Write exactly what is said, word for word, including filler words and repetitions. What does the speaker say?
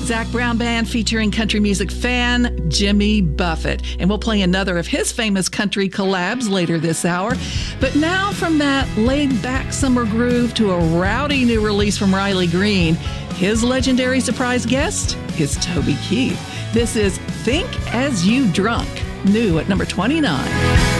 Zac Brown Band featuring country music fan Jimmy Buffett. And we'll play another of his famous country collabs later this hour. But now from that laid-back summer groove to a rowdy new release from Riley Green, his legendary surprise guest is Toby Keith. This is Think As You Drunk, new at number twenty-nine.